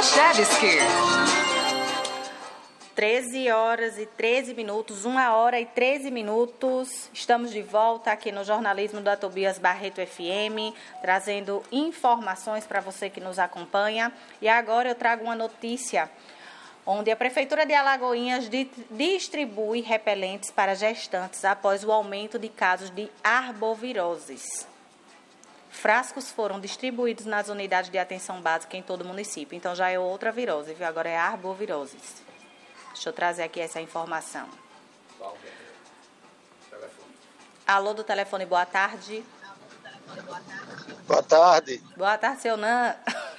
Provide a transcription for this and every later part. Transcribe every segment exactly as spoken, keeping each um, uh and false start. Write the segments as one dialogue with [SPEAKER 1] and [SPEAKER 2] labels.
[SPEAKER 1] Kruszewski.
[SPEAKER 2] treze horas e treze minutos, uma hora e treze minutos. Estamos de volta aqui no jornalismo da Tobias Barreto F M, trazendo informações para você que nos acompanha. E agora eu trago uma notícia onde a Prefeitura de Alagoinhas distribui repelentes para gestantes após o aumento de casos de arboviroses. Frascos foram distribuídos nas unidades de atenção básica em todo o município. Então já é outra virose, viu? Agora é arbovirose. Deixa eu trazer aqui essa informação. Alô do telefone, boa tarde.
[SPEAKER 3] Boa tarde.
[SPEAKER 2] Boa tarde, seu Nan.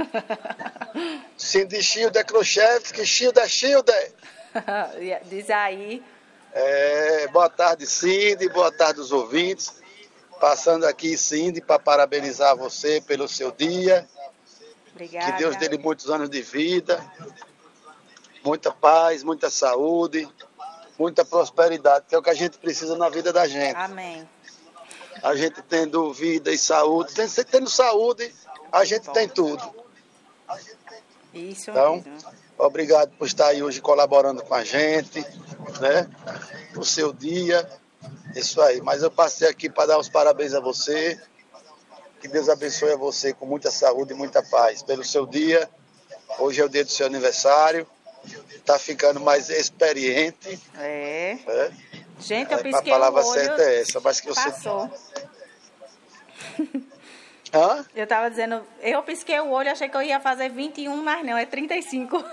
[SPEAKER 3] Cindy Schilder Kruszewski, Schilder Schilder.
[SPEAKER 2] Diz aí.
[SPEAKER 3] É, boa tarde, Cindy, boa tarde os ouvintes. Passando aqui, Cindy, para parabenizar você pelo seu dia.
[SPEAKER 2] Obrigada.
[SPEAKER 3] Que Deus dê lhe muitos anos de vida. Muita paz, muita saúde, muita prosperidade, que é o que a gente precisa na vida da gente.
[SPEAKER 2] Amém.
[SPEAKER 3] A gente tendo vida e saúde, tendo, tendo saúde, a gente tem tudo.
[SPEAKER 2] Isso
[SPEAKER 3] então,
[SPEAKER 2] mesmo.
[SPEAKER 3] Obrigado por estar aí hoje colaborando com a gente, né? No seu dia, isso aí. Mas eu passei aqui para dar os parabéns a você, que Deus abençoe a você com muita saúde e muita paz pelo seu dia. Hoje é o dia do seu aniversário. Tá ficando mais experiente.
[SPEAKER 2] É.
[SPEAKER 3] é.
[SPEAKER 2] Gente, eu
[SPEAKER 3] é,
[SPEAKER 2] pisquei
[SPEAKER 3] a palavra
[SPEAKER 2] o olho.
[SPEAKER 3] certa é essa, mas que você...
[SPEAKER 2] Passou.
[SPEAKER 3] Hã?
[SPEAKER 2] Eu tava dizendo, eu pisquei o olho, achei que eu ia fazer vinte e um, mas não, é trinta e cinco.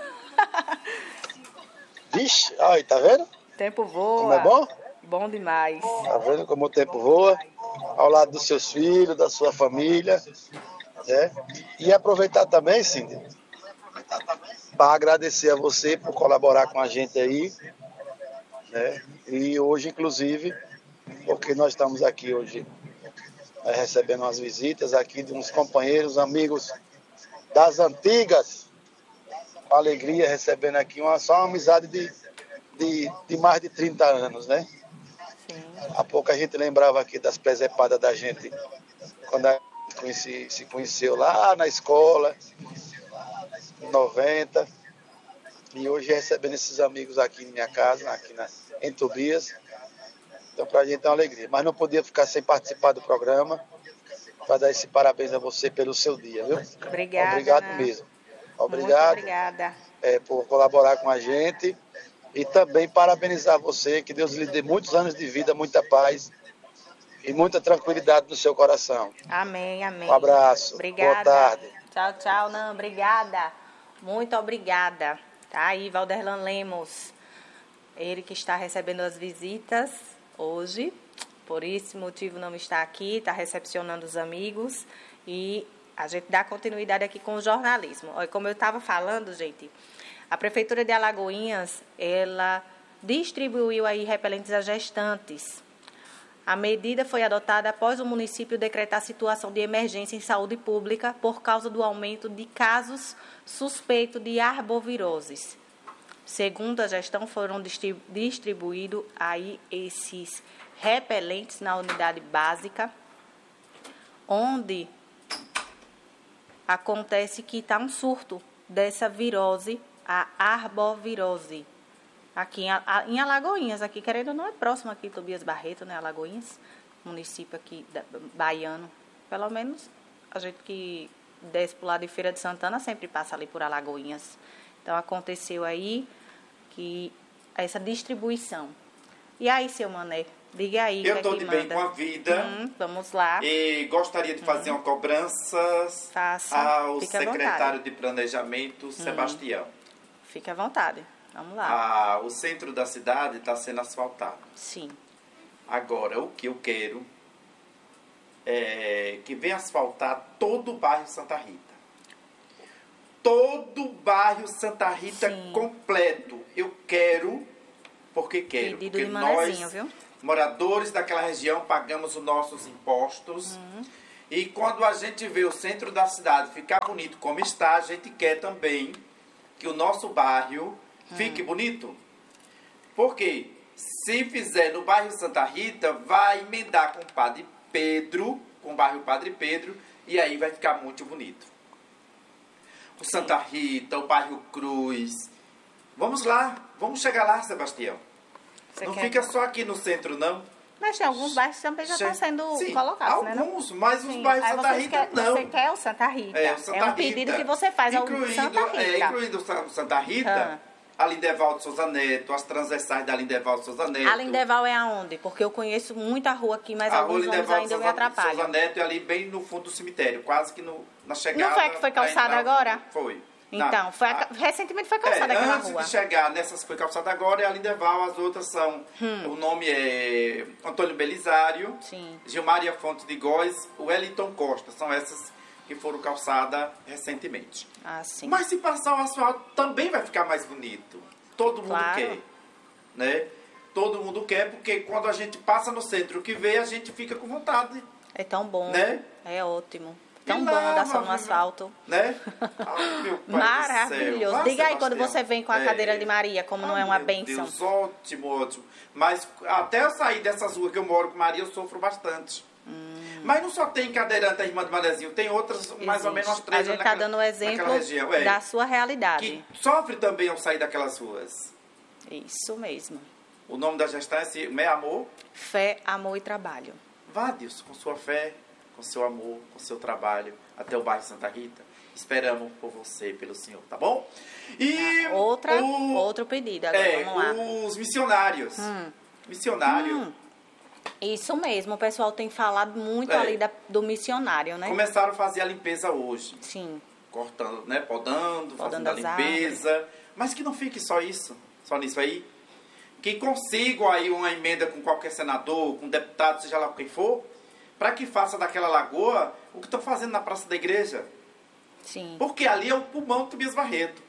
[SPEAKER 3] Vixe, aí, tá vendo?
[SPEAKER 2] Tempo voa.
[SPEAKER 3] Como é bom?
[SPEAKER 2] Bom demais.
[SPEAKER 3] Tá vendo como o tempo voa? Ao lado dos seus filhos, da sua família. Né? E aproveitar também, Cindy, para agradecer a você por colaborar com a gente aí, né? E hoje, inclusive, porque nós estamos aqui hoje é, recebendo umas visitas aqui de uns companheiros, amigos das antigas, com alegria, recebendo aqui uma, só uma amizade de, de, de mais de trinta anos, né?
[SPEAKER 2] Sim.
[SPEAKER 3] Há pouco a gente lembrava aqui das presepadas da gente, quando a gente conheci, se conheceu lá na escola, noventa, e hoje recebendo esses amigos aqui em minha casa, aqui na, em Tobias. Então pra gente é uma alegria, mas não podia ficar sem participar do programa, para dar esse parabéns a você pelo seu dia, viu?
[SPEAKER 2] Obrigada.
[SPEAKER 3] Obrigado
[SPEAKER 2] Ana.
[SPEAKER 3] mesmo. Obrigado.
[SPEAKER 2] Muito obrigada.
[SPEAKER 3] É, por colaborar com a gente e também parabenizar você, que Deus lhe dê muitos anos de vida, muita paz e muita tranquilidade no seu coração.
[SPEAKER 2] Amém, amém.
[SPEAKER 3] Um abraço.
[SPEAKER 2] Obrigada.
[SPEAKER 3] Boa tarde.
[SPEAKER 2] Tchau, tchau, Nan. Obrigada. Muito obrigada. Tá aí, Valderlan Lemos. Ele que está recebendo as visitas hoje. Por esse motivo não está aqui, está recepcionando os amigos. E a gente dá continuidade aqui com o jornalismo. Olha, como eu estava falando, gente, a Prefeitura de Alagoinhas, ela distribuiu aí repelentes a gestantes. A medida foi adotada após o município decretar situação de emergência em saúde pública por causa do aumento de casos suspeitos de arboviroses. Segundo a gestão, foram distribuídos aí esses repelentes na unidade básica, onde acontece que está um surto dessa virose, a arbovirose. Aqui em Alagoinhas, aqui querendo ou não é próximo aqui, Tobias Barreto, né, Alagoinhas, município aqui da, baiano. Pelo menos a gente que desce para o lado de Feira de Santana sempre passa ali por Alagoinhas. Então aconteceu aí que essa distribuição. E aí, seu Mané, diga aí.
[SPEAKER 4] Eu
[SPEAKER 2] estou
[SPEAKER 4] de bem com a vida.
[SPEAKER 2] Hum, vamos lá.
[SPEAKER 4] E gostaria de fazer hum. uma cobrança
[SPEAKER 2] Faça.
[SPEAKER 4] ao
[SPEAKER 2] Fique
[SPEAKER 4] secretário de Planejamento,
[SPEAKER 2] hum.
[SPEAKER 4] Sebastião.
[SPEAKER 2] Fique à vontade. Vamos lá.
[SPEAKER 4] Ah, o centro da cidade está sendo asfaltado.
[SPEAKER 2] Sim.
[SPEAKER 4] Agora, o que eu quero é que venha asfaltar todo o bairro Santa Rita. Todo o bairro Santa Rita Sim. completo. Eu quero, porque quero.
[SPEAKER 2] Pedido
[SPEAKER 4] porque
[SPEAKER 2] de
[SPEAKER 4] nós,
[SPEAKER 2] viu?
[SPEAKER 4] moradores daquela região, pagamos os nossos impostos. Uhum. E quando a gente vê o centro da cidade ficar bonito como está, a gente quer também que o nosso bairro fique hum. bonito. Porque se fizer no bairro Santa Rita, vai emendar com o Padre Pedro, com o bairro Padre Pedro, e aí vai ficar muito bonito. o Santa Rita, o bairro Cruz. Vamos lá, vamos chegar lá, Sebastião.
[SPEAKER 2] Você
[SPEAKER 4] não
[SPEAKER 2] quer...
[SPEAKER 4] fica só aqui no centro, não.
[SPEAKER 2] Mas tem alguns bairros que também já estão sendo
[SPEAKER 4] Sim,
[SPEAKER 2] colocados, né?
[SPEAKER 4] Alguns, mas os
[SPEAKER 2] Sim.
[SPEAKER 4] bairros
[SPEAKER 2] Aí
[SPEAKER 4] Santa
[SPEAKER 2] vocês
[SPEAKER 4] Rita
[SPEAKER 2] quer,
[SPEAKER 4] não.
[SPEAKER 2] Você quer o Santa Rita.
[SPEAKER 4] É, o Santa
[SPEAKER 2] é um
[SPEAKER 4] Rita.
[SPEAKER 2] pedido que você faz ao
[SPEAKER 4] incluindo,
[SPEAKER 2] Santa Rita.
[SPEAKER 4] É, incluindo o Santa Rita,
[SPEAKER 2] Ah.
[SPEAKER 4] a Lindeval Souza Neto, as transversais da Lindeval Souza Neto.
[SPEAKER 2] A Lindeval é aonde? Porque eu conheço muita rua aqui, mas
[SPEAKER 4] a
[SPEAKER 2] alguns
[SPEAKER 4] rua
[SPEAKER 2] nomes
[SPEAKER 4] Lindeval
[SPEAKER 2] ainda me
[SPEAKER 4] Souza,
[SPEAKER 2] atrapalham.
[SPEAKER 4] Souza Neto é ali bem no fundo do cemitério, quase que no, na chegada.
[SPEAKER 2] Não foi a que foi calçada
[SPEAKER 4] da entrada.
[SPEAKER 2] agora?
[SPEAKER 4] Foi.
[SPEAKER 2] Então,
[SPEAKER 4] Na-
[SPEAKER 2] foi a-
[SPEAKER 4] a-
[SPEAKER 2] recentemente foi calçada
[SPEAKER 4] é,
[SPEAKER 2] aquela
[SPEAKER 4] antes
[SPEAKER 2] rua.
[SPEAKER 4] de chegar nessas que foi calçada agora é a Lindeval, as outras são,
[SPEAKER 2] Hum.
[SPEAKER 4] o nome é Antônio Belisário,
[SPEAKER 2] Sim.
[SPEAKER 4] Gilmaria Fonte de Góes, Wellington Costa, são essas que foram calçadas recentemente.
[SPEAKER 2] Ah, sim.
[SPEAKER 4] Mas se passar o asfalto também vai ficar mais bonito. Todo mundo
[SPEAKER 2] Claro.
[SPEAKER 4] quer, né? Todo mundo quer, porque quando a gente passa no centro que vê, a gente fica com vontade,
[SPEAKER 2] É tão bom.
[SPEAKER 4] Né?
[SPEAKER 2] É ótimo. Tão
[SPEAKER 4] E
[SPEAKER 2] bom
[SPEAKER 4] lá,
[SPEAKER 2] andar só no
[SPEAKER 4] meu-
[SPEAKER 2] asfalto.
[SPEAKER 4] né? Ai, meu pai do céu.
[SPEAKER 2] Maravilhoso.
[SPEAKER 4] Vá,
[SPEAKER 2] Diga aí quando
[SPEAKER 4] Sebastião.
[SPEAKER 2] você vem com a
[SPEAKER 4] É.
[SPEAKER 2] cadeira de Maria, como não
[SPEAKER 4] Ai,
[SPEAKER 2] é uma
[SPEAKER 4] meu
[SPEAKER 2] bênção.
[SPEAKER 4] Deus, ótimo, ótimo. Mas até eu sair dessas ruas que eu moro com Maria, eu sofro bastante.
[SPEAKER 2] Hum.
[SPEAKER 4] Mas não só tem cadeirante a irmã de Manezinho, tem outras, mais ou menos umas
[SPEAKER 2] Existe.
[SPEAKER 4] três
[SPEAKER 2] A gente
[SPEAKER 4] naquela-
[SPEAKER 2] está dando o exemplo
[SPEAKER 4] naquela região, é,
[SPEAKER 2] da sua realidade.
[SPEAKER 4] que sofre também ao sair daquelas ruas.
[SPEAKER 2] Isso mesmo.
[SPEAKER 4] O nome da gestão é assim, Meu Amor.
[SPEAKER 2] Fé, amor e trabalho.
[SPEAKER 4] Vá, Deus, com sua fé, com seu amor, com seu trabalho, até o bairro Santa Rita. Esperamos por você, pelo Senhor, tá bom? E
[SPEAKER 2] Outra,
[SPEAKER 4] o-
[SPEAKER 2] outro pedido agora,
[SPEAKER 4] é,
[SPEAKER 2] vamos lá.
[SPEAKER 4] os missionários.
[SPEAKER 2] Hum.
[SPEAKER 4] Missionário.
[SPEAKER 2] Hum. Isso mesmo, o pessoal tem falado muito
[SPEAKER 4] É.
[SPEAKER 2] ali da- do missionário, né?
[SPEAKER 4] Começaram a fazer a limpeza hoje.
[SPEAKER 2] Sim.
[SPEAKER 4] Cortando, né? Podando,
[SPEAKER 2] Podando
[SPEAKER 4] fazendo a
[SPEAKER 2] as
[SPEAKER 4] limpeza. Mas que não fique só isso, só nisso aí. Que consigam aí uma emenda com qualquer senador, com deputado, seja lá quem for, para que faça daquela lagoa o que estão fazendo na Praça da Igreja.
[SPEAKER 2] Sim.
[SPEAKER 4] Porque ali é o pulmão de Tobias Barreto.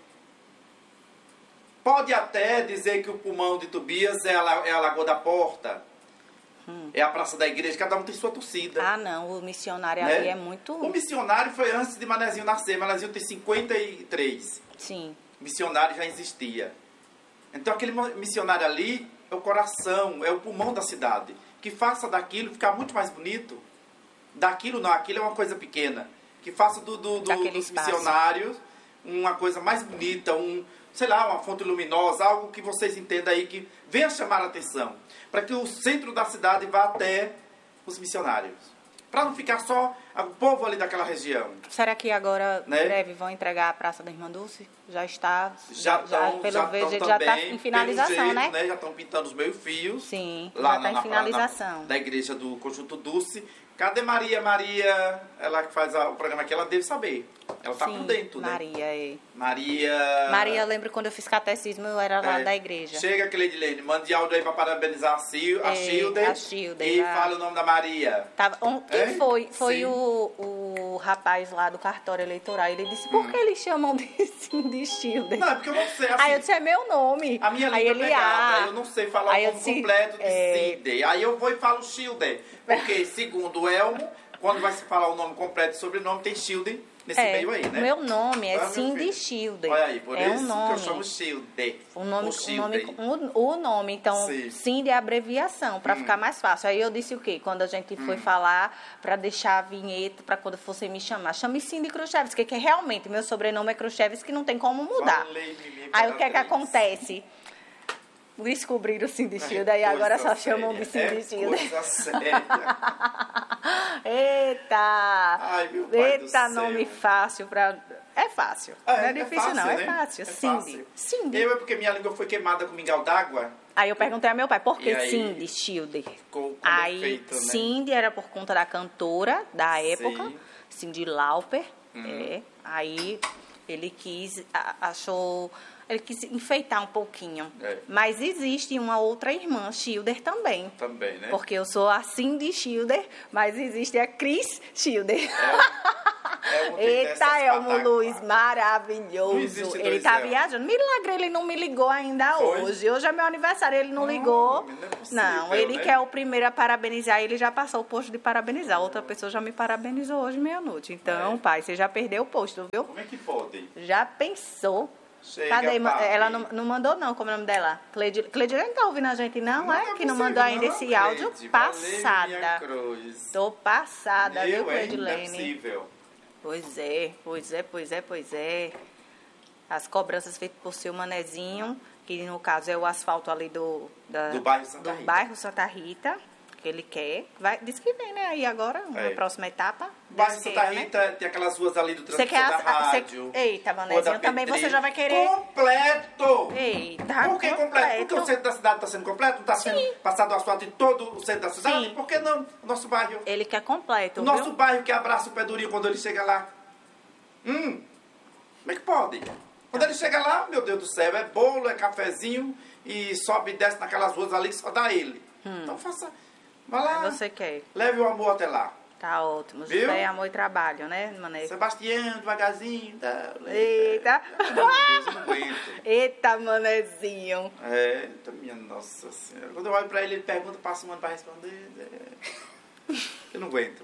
[SPEAKER 4] Pode até dizer que o pulmão de Tobias é a, la- é a Lagoa da Porta,
[SPEAKER 2] Hum.
[SPEAKER 4] é a Praça da Igreja, cada um tem sua torcida.
[SPEAKER 2] Ah, não, o missionário
[SPEAKER 4] né?
[SPEAKER 2] ali é muito...
[SPEAKER 4] O missionário foi antes de Manezinho nascer. Manezinho tem cinquenta e três.
[SPEAKER 2] Sim.
[SPEAKER 4] O missionário já existia. Então aquele mo- missionário ali é o coração, é o pulmão da cidade. Que faça daquilo ficar muito mais bonito. Daquilo não, aquilo é uma coisa pequena. Que faça do, do- do-
[SPEAKER 2] Daquele
[SPEAKER 4] dos
[SPEAKER 2] espaço.
[SPEAKER 4] missionários uma coisa mais bonita, um, sei lá, uma fonte luminosa, algo que vocês entendam aí, que venha chamar a atenção. Para que o centro da cidade vá até os missionários. Para não ficar só o povo ali daquela região.
[SPEAKER 2] Será que agora,
[SPEAKER 4] Né?
[SPEAKER 2] em breve, vão entregar a Praça da Irmã Dulce? Já está...
[SPEAKER 4] Já estão,
[SPEAKER 2] pelo
[SPEAKER 4] já
[SPEAKER 2] vejo,
[SPEAKER 4] estão
[SPEAKER 2] já
[SPEAKER 4] também,
[SPEAKER 2] está em finalização,
[SPEAKER 4] pelo jeito,
[SPEAKER 2] né?
[SPEAKER 4] Já estão pintando os meio-fios.
[SPEAKER 2] Sim,
[SPEAKER 4] Lá
[SPEAKER 2] já
[SPEAKER 4] na,
[SPEAKER 2] está em
[SPEAKER 4] na-
[SPEAKER 2] finalização.
[SPEAKER 4] na- da igreja do Conjunto Dulce. Cadê Maria? Maria, ela que faz a- o programa aqui, ela deve saber. Ela está
[SPEAKER 2] Sim,
[SPEAKER 4] por dentro, né?
[SPEAKER 2] Maria, é.
[SPEAKER 4] Maria...
[SPEAKER 2] Maria, eu lembro quando eu fiz catecismo, eu era lá
[SPEAKER 4] é,
[SPEAKER 2] da igreja.
[SPEAKER 4] Chega, Cleidilene, mande áudio aí para parabenizar a, Sil, a
[SPEAKER 2] É,
[SPEAKER 4] Shilder.
[SPEAKER 2] a Shilder,
[SPEAKER 4] E
[SPEAKER 2] a-
[SPEAKER 4] fala o nome da Maria.
[SPEAKER 2] Tava, um, quem
[SPEAKER 4] É?
[SPEAKER 2] foi? Foi
[SPEAKER 4] Sim.
[SPEAKER 2] o, o rapaz lá do cartório eleitoral. Ele disse, por que eles chamam de, de Schilder?
[SPEAKER 4] Não, é porque eu não sei, assim...
[SPEAKER 2] Aí eu disse, é meu nome.
[SPEAKER 4] A minha
[SPEAKER 2] aí
[SPEAKER 4] língua é
[SPEAKER 2] ele,
[SPEAKER 4] pegada,
[SPEAKER 2] ah,
[SPEAKER 4] eu não sei falar
[SPEAKER 2] aí
[SPEAKER 4] o
[SPEAKER 2] eu
[SPEAKER 4] nome
[SPEAKER 2] disse,
[SPEAKER 4] completo de
[SPEAKER 2] é,
[SPEAKER 4] Sidney. Aí eu vou e falo Schilder. Porque, segundo o Elmo, quando vai se falar o nome completo e sobrenome, tem Schilder nesse
[SPEAKER 2] é,
[SPEAKER 4] meio aí, né?
[SPEAKER 2] meu nome é
[SPEAKER 4] Ah, meu
[SPEAKER 2] Cindy
[SPEAKER 4] filho.
[SPEAKER 2] Schilder.
[SPEAKER 4] Olha aí, por
[SPEAKER 2] é
[SPEAKER 4] isso
[SPEAKER 2] um nome.
[SPEAKER 4] que eu chamo Schilder.
[SPEAKER 2] O nome,
[SPEAKER 4] O
[SPEAKER 2] o
[SPEAKER 4] Schilder.
[SPEAKER 2] nome, o, o nome, então,
[SPEAKER 4] Sim.
[SPEAKER 2] Cindy é a abreviação, para
[SPEAKER 4] Hum.
[SPEAKER 2] ficar mais fácil. Aí eu disse o quê? Quando a gente foi falar, para deixar a vinheta, para quando fosse me chamar, chame Cindy Khrushchevsky, que realmente meu sobrenome é Khrushchevsky, que não tem como mudar.
[SPEAKER 4] Valei, Mimi,
[SPEAKER 2] Aí o que é que
[SPEAKER 4] Imperatriz.
[SPEAKER 2] acontece? Descobriram o Cindy
[SPEAKER 4] É
[SPEAKER 2] Schilder e agora só
[SPEAKER 4] coisa
[SPEAKER 2] chamam de
[SPEAKER 4] séria,
[SPEAKER 2] Cindy
[SPEAKER 4] é
[SPEAKER 2] Schilder.
[SPEAKER 4] coisa séria.
[SPEAKER 2] Eita!
[SPEAKER 4] Ai, meu pai do
[SPEAKER 2] Eita,
[SPEAKER 4] céu.
[SPEAKER 2] nome fácil pra... É fácil.
[SPEAKER 4] Ah,
[SPEAKER 2] não é
[SPEAKER 4] é
[SPEAKER 2] difícil,
[SPEAKER 4] fácil,
[SPEAKER 2] não.
[SPEAKER 4] né?
[SPEAKER 2] É fácil.
[SPEAKER 4] É
[SPEAKER 2] Cindy.
[SPEAKER 4] fácil.
[SPEAKER 2] Cindy.
[SPEAKER 4] Eu é porque minha língua foi queimada com mingau d'água.
[SPEAKER 2] Aí eu perguntei ao meu pai, por que
[SPEAKER 4] E aí,
[SPEAKER 2] Cindy Schilder?
[SPEAKER 4] Ficou com
[SPEAKER 2] Aí,
[SPEAKER 4] defeito, né?
[SPEAKER 2] Cindy era por conta da cantora da época,
[SPEAKER 4] Sim.
[SPEAKER 2] Cindy Lauper.
[SPEAKER 4] Hum.
[SPEAKER 2] É. Aí ele quis, a- achou, ele quis enfeitar um pouquinho.
[SPEAKER 4] É.
[SPEAKER 2] Mas existe uma outra irmã, Schilder, também.
[SPEAKER 4] Também, né?
[SPEAKER 2] Porque eu sou a Cindy Schilder, mas existe a Cris Schilder.
[SPEAKER 4] É, um tem
[SPEAKER 2] Eita,
[SPEAKER 4] dessas
[SPEAKER 2] Elmo
[SPEAKER 4] pataquas.
[SPEAKER 2] Luiz,
[SPEAKER 4] Não
[SPEAKER 2] maravilhoso.
[SPEAKER 4] existe
[SPEAKER 2] Ele
[SPEAKER 4] dois
[SPEAKER 2] tá
[SPEAKER 4] Elmo.
[SPEAKER 2] viajando. Milagre, ele não me ligou ainda
[SPEAKER 4] Foi?
[SPEAKER 2] hoje. Hoje é meu aniversário, ele não
[SPEAKER 4] Não,
[SPEAKER 2] ligou.
[SPEAKER 4] não é possível,
[SPEAKER 2] Não, ele
[SPEAKER 4] né?
[SPEAKER 2] que é o primeiro a parabenizar, ele já passou o posto de parabenizar. Outra pessoa já me parabenizou hoje meia-noite. Então,
[SPEAKER 4] É.
[SPEAKER 2] pai, você já perdeu o posto, viu?
[SPEAKER 4] Como é que pode?
[SPEAKER 2] Já pensou?
[SPEAKER 4] Chega,
[SPEAKER 2] Cadê?
[SPEAKER 4] papi.
[SPEAKER 2] Ela não, não mandou, não, como é o nome dela? Cleide, Cleide não tá ouvindo a gente, não,
[SPEAKER 4] Não
[SPEAKER 2] é?
[SPEAKER 4] é
[SPEAKER 2] Que não
[SPEAKER 4] possível,
[SPEAKER 2] mandou ainda
[SPEAKER 4] não,
[SPEAKER 2] esse áudio?
[SPEAKER 4] Cleide. Valeu, minha
[SPEAKER 2] Passada.
[SPEAKER 4] cruz.
[SPEAKER 2] Tô passada, viu,
[SPEAKER 4] Eu, hein? Não é
[SPEAKER 2] Cleidilene?
[SPEAKER 4] possível.
[SPEAKER 2] Pois é, pois é, pois é, pois é. As cobranças feitas por seu manezinho, que no caso é o asfalto ali do, da,
[SPEAKER 4] Do bairro Santa
[SPEAKER 2] do
[SPEAKER 4] Rita.
[SPEAKER 2] bairro Santa Rita, que ele quer. Vai, diz que vem, né? Aí agora, na
[SPEAKER 4] É.
[SPEAKER 2] próxima etapa.
[SPEAKER 4] O bairro
[SPEAKER 2] Deus
[SPEAKER 4] Santa
[SPEAKER 2] queira, né?
[SPEAKER 4] Rita tem aquelas ruas ali do
[SPEAKER 2] Você
[SPEAKER 4] transmissor
[SPEAKER 2] quer
[SPEAKER 4] da
[SPEAKER 2] as, a-
[SPEAKER 4] rádio.
[SPEAKER 2] você, eita,
[SPEAKER 4] Rua da
[SPEAKER 2] manezinho, também você
[SPEAKER 4] Pedreira.
[SPEAKER 2] já vai querer.
[SPEAKER 4] Completo!
[SPEAKER 2] Eita,
[SPEAKER 4] Por que completo? Porque o centro da cidade está sendo completo? Não está sendo
[SPEAKER 2] Sim.
[SPEAKER 4] passado o asfalto em todo o centro da cidade?
[SPEAKER 2] Sim.
[SPEAKER 4] Por que não? O nosso bairro.
[SPEAKER 2] Ele quer completo,
[SPEAKER 4] O nosso
[SPEAKER 2] viu?
[SPEAKER 4] bairro que abraça o Pedurinho quando ele chega lá. Hum, como é que pode? Quando ele chega lá, meu Deus do céu, é bolo, é cafezinho e sobe e desce naquelas ruas ali, só dá ele. Então faça, vá lá,
[SPEAKER 2] Você quer.
[SPEAKER 4] leve o amor até lá.
[SPEAKER 2] Tá ótimo.
[SPEAKER 4] Viu?
[SPEAKER 2] Fé, amor e trabalho, né, mané?
[SPEAKER 4] Sebastião, devagarzinho. Tá,
[SPEAKER 2] Eita.
[SPEAKER 4] Meu Deus, eu não aguento.
[SPEAKER 2] Eita, manezinho.
[SPEAKER 4] É, eita, minha nossa senhora. Quando eu olho pra ele, ele pergunta, passa um ano pra responder. é, Eu não aguento.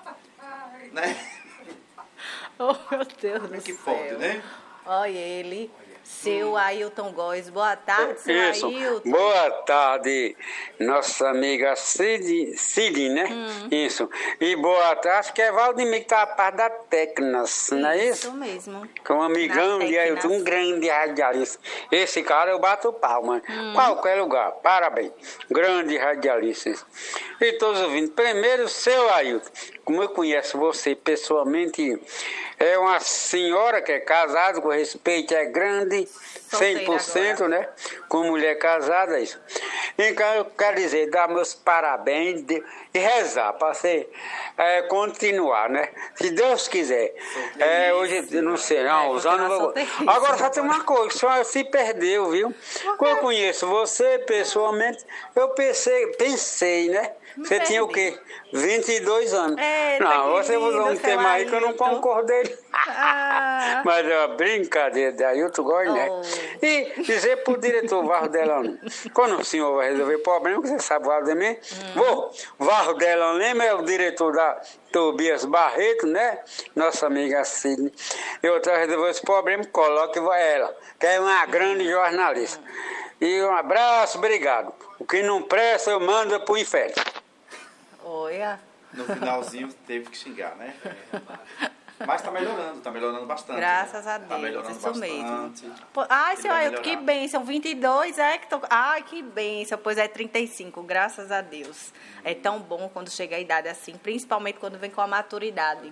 [SPEAKER 4] Né?
[SPEAKER 2] Oh, meu Deus
[SPEAKER 4] Como é
[SPEAKER 2] do
[SPEAKER 4] que
[SPEAKER 2] céu.
[SPEAKER 4] pode, né?
[SPEAKER 2] Olha ele, seu Ailton Góes. Boa tarde, seu
[SPEAKER 1] Isso.
[SPEAKER 2] Ailton.
[SPEAKER 1] Boa tarde, nossa amiga Cid, Cid, né?
[SPEAKER 2] Hum.
[SPEAKER 1] Isso. E boa tarde, acho que é Valdemir que tá a parte da Tecnas, não é isso?
[SPEAKER 2] Isso mesmo.
[SPEAKER 1] Que é um amigão
[SPEAKER 2] Na
[SPEAKER 1] de Ailton,
[SPEAKER 2] Tecnas.
[SPEAKER 1] um grande radialista. Esse cara eu bato palma.
[SPEAKER 2] Hum.
[SPEAKER 1] Qualquer lugar. Parabéns. Grande radialista. E todos ouvindo. Primeiro, seu Ailton. Como eu conheço você pessoalmente, é uma senhora que é casada, com respeito, é grande,
[SPEAKER 2] Solteira
[SPEAKER 1] cem por cento,
[SPEAKER 2] agora.
[SPEAKER 1] né? Com mulher casada, isso. Então, eu quero dizer, dar meus parabéns de, e rezar para você é, continuar, né? Se Deus quiser. É, hoje, eu não sei, não,
[SPEAKER 2] É,
[SPEAKER 1] os
[SPEAKER 2] continuar
[SPEAKER 1] anos...
[SPEAKER 2] solteiríssima
[SPEAKER 1] Agora só tem uma coisa, só se perdeu, viu? Quando eu conheço você pessoalmente, eu pensei, pensei, né? Você tinha o quê? vinte e dois anos.
[SPEAKER 2] Eita,
[SPEAKER 1] não,
[SPEAKER 2] que
[SPEAKER 1] você usou um
[SPEAKER 2] lindo,
[SPEAKER 1] tema aí que eu não
[SPEAKER 2] seu Ailton.
[SPEAKER 1] concordei.
[SPEAKER 2] Ah.
[SPEAKER 1] Mas é uma brincadeira de Ailton Góes, né?
[SPEAKER 2] Oh.
[SPEAKER 1] E dizer pro diretor Vardelão, quando o senhor vai resolver problema, que você sabe o Valdemir,
[SPEAKER 2] Hum.
[SPEAKER 1] vou, Vardelão Lima é o diretor da Tobias Barreto, né? Nossa amiga Sidney. Eu quero resolver esse problema, coloque ela, que é uma grande jornalista. E um abraço, obrigado. O que não presta, eu mando pro inferno.
[SPEAKER 2] Olha.
[SPEAKER 4] No finalzinho teve que xingar, né? Mas tá melhorando, tá melhorando bastante.
[SPEAKER 2] Graças
[SPEAKER 4] né?
[SPEAKER 2] a Deus,
[SPEAKER 4] Tá melhorando
[SPEAKER 2] isso mesmo.
[SPEAKER 4] bastante.
[SPEAKER 2] Pô, ai,
[SPEAKER 4] Ele
[SPEAKER 2] seu
[SPEAKER 4] vai
[SPEAKER 2] Ailton, que
[SPEAKER 4] melhorar.
[SPEAKER 2] bênção. vinte e dois, é que tô... Ai, que bênção. Pois é, trinta e cinco, graças a Deus. É tão bom quando chega a idade assim, principalmente quando vem com a maturidade.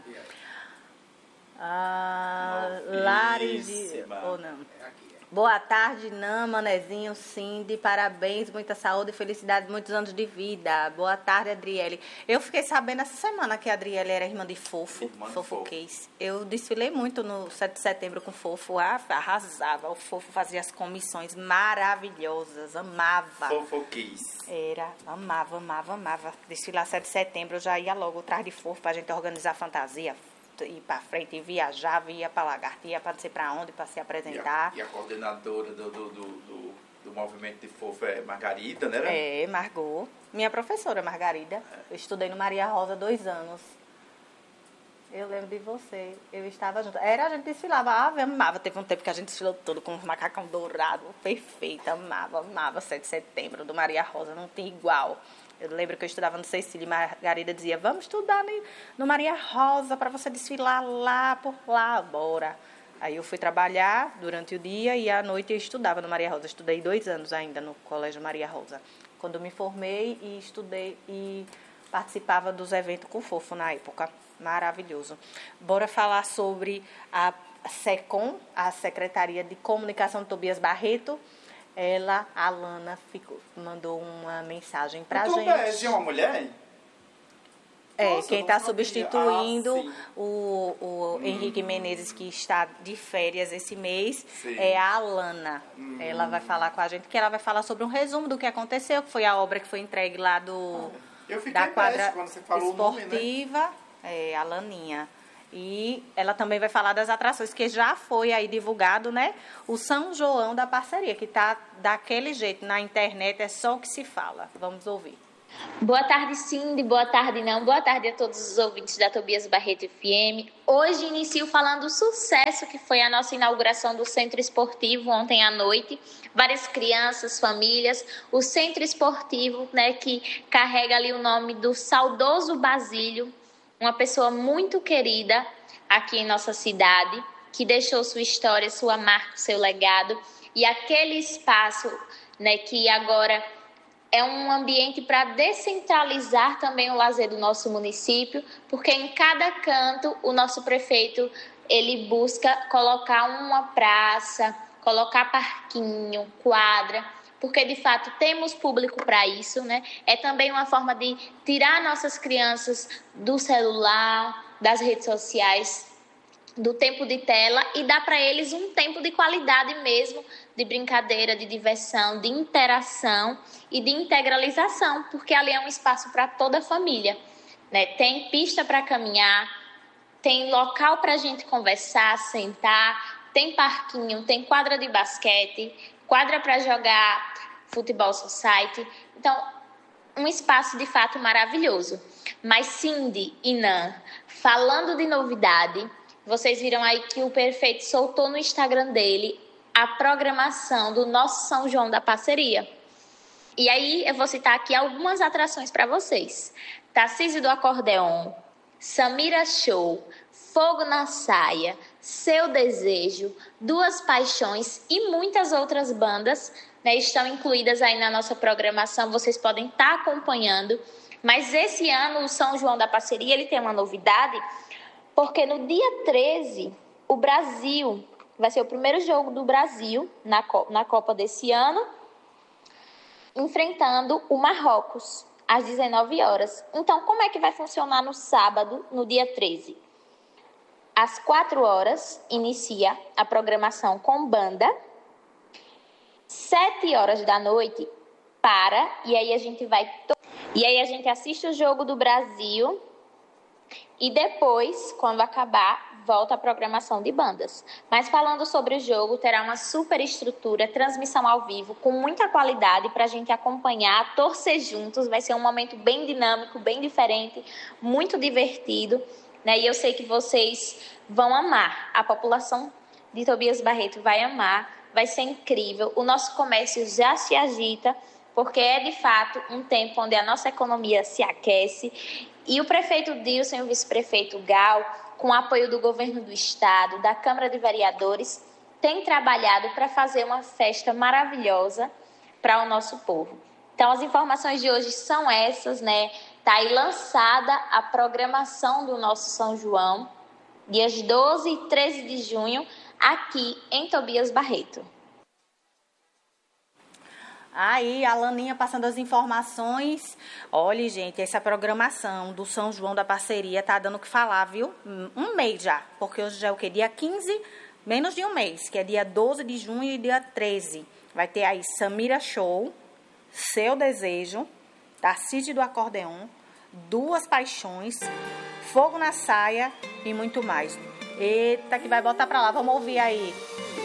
[SPEAKER 2] Ah, Lares de...
[SPEAKER 4] Novíssima.
[SPEAKER 2] Ou não. Boa tarde, Nã, Manezinho, Cindy, parabéns, muita saúde e felicidade, muitos anos de vida. Boa tarde, Adriele. Eu fiquei sabendo essa semana que a Adriele era irmã de Fofo,
[SPEAKER 4] Irmã de
[SPEAKER 2] Fofo
[SPEAKER 4] Fofo.
[SPEAKER 2] Case. Eu desfilei muito no sete de setembro com o Fofo, ah, arrasava. O Fofo fazia as comissões maravilhosas, amava.
[SPEAKER 4] Fofoquice.
[SPEAKER 2] Era, amava, amava, amava. Desfilar sete de setembro, eu já ia logo atrás de Fofo pra gente organizar fantasia, ir pra frente, viajava, ia pra Lagarto, ia pra não sei pra onde, pra se
[SPEAKER 4] E
[SPEAKER 2] apresentar.
[SPEAKER 4] a, e a coordenadora do, do, do, do, do movimento de fofo é Margarida, né?
[SPEAKER 2] É, Margot. Minha professora, Margarida. Eu estudei no Maria Rosa dois anos. Eu lembro de você. Eu estava junto. Era, a gente desfilava. Ah, eu amava. Teve um tempo que a gente desfilou todo com os macacão dourado. Perfeito. Amava, amava. sete de setembro do Maria Rosa. Não tem igual. Eu lembro que eu estudava no Cecília e Margarida dizia, vamos estudar no Maria Rosa para você desfilar lá por lá. Bora. Aí eu fui trabalhar durante o dia e à noite eu estudava no Maria Rosa. Estudei dois anos ainda no Colégio Maria Rosa. Quando eu me formei e estudei e participava dos eventos com o Fofo na época. Maravilhoso. Bora falar sobre a SECOM, a Secretaria de Comunicação de Tobias Barreto. Ela, a Alana, ficou, mandou uma mensagem pra
[SPEAKER 4] o
[SPEAKER 2] gente.
[SPEAKER 4] Tobés é uma mulher?
[SPEAKER 2] É,
[SPEAKER 4] Nossa,
[SPEAKER 2] quem
[SPEAKER 4] eu
[SPEAKER 2] está
[SPEAKER 4] não sabia.
[SPEAKER 2] substituindo
[SPEAKER 4] Ah, sim.
[SPEAKER 2] o, o Henrique Menezes, que está de férias esse mês,
[SPEAKER 4] Sim.
[SPEAKER 2] é a Alana.
[SPEAKER 4] Hum.
[SPEAKER 2] Ela vai falar com a gente, que ela vai falar sobre um resumo do que aconteceu, que foi a obra que foi entregue lá do,
[SPEAKER 4] Eu fiquei
[SPEAKER 2] da quadra
[SPEAKER 4] péssimo quando você falou o nome, né?
[SPEAKER 2] esportiva, é, a Laninha. E ela também vai falar das atrações, que já foi aí divulgado, né? O São João da Parceria, que está daquele jeito na internet, é só o que se fala. Vamos ouvir.
[SPEAKER 5] Boa tarde, Cindy. Boa tarde, não. Boa tarde a todos os ouvintes da Tobias Barreto F M. Hoje inicio falando do sucesso que foi a nossa inauguração do Centro Esportivo ontem à noite. Várias crianças, famílias. O Centro Esportivo, né, que carrega ali o nome do saudoso Basílio, uma pessoa muito querida, aqui em nossa cidade, que deixou sua história, sua marca, seu legado, e aquele espaço, né, que agora é um ambiente para descentralizar também o lazer do nosso município, porque em cada canto o nosso prefeito ele busca colocar uma praça, colocar parquinho, quadra, porque de fato temos público para isso, né? É também uma forma de tirar nossas crianças do celular, das redes sociais, do tempo de tela e dar para eles um tempo de qualidade mesmo, de brincadeira, de diversão, de interação e de integralização, porque ali é um espaço para toda a família, né? Tem pista para caminhar, tem local para a gente conversar, sentar, tem parquinho, tem quadra de basquete, quadra para jogar futebol society. Então, um espaço de fato maravilhoso. Mas Cindy e Nan, falando de novidade, vocês viram aí que o prefeito soltou no Instagram dele a programação do nosso São João da Parceria. E aí eu vou citar aqui algumas atrações para vocês. Tarcísio do Acordeon, Samira Show, Fogo na Saia, Seu Desejo, Duas Paixões e muitas outras bandas, né, estão incluídas aí na nossa programação. Vocês podem estar acompanhando. Mas esse ano o São João da Parceria ele tem uma novidade, porque no dia treze, o Brasil, vai ser o primeiro jogo do Brasil na Copa, na Copa desse ano, enfrentando o Marrocos, às dezenove horas. Então, como é que vai funcionar no sábado, no dia treze? Às quatro horas, inicia a programação com banda. Sete horas da noite, para, e aí a gente vai... To... E aí a gente assiste o jogo do Brasil... E depois, quando acabar, volta a programação de bandas. Mas falando sobre o jogo, terá uma super estrutura, transmissão ao vivo, com muita qualidade para a gente acompanhar, torcer juntos. Vai ser um momento bem dinâmico, bem diferente, muito divertido, né? E eu sei que vocês vão amar. A população de Tobias Barreto vai amar, vai ser incrível. O nosso comércio já se agita, porque é de fato um tempo onde a nossa economia se aquece. E o prefeito Dilson e o vice-prefeito Gal, com o apoio do governo do estado, da Câmara de Vereadores, têm trabalhado para fazer uma festa maravilhosa para o nosso povo. Então, as informações de hoje são essas, né? Está aí lançada a programação do nosso São João, dias doze e treze de junho, aqui em Tobias Barreto.
[SPEAKER 2] Aí, a Laninha passando as informações. Olha, gente, essa programação do São João da Parceria tá dando o que falar, viu? Um mês já, porque hoje já é o quê? Dia quinze, menos de um mês, que é dia doze de junho e dia treze. Vai ter aí Samira Show, Seu Desejo, Tarcísio do Acordeon, Duas Paixões, Fogo na Saia e muito mais. Eita, que vai botar pra lá. Vamos ouvir aí.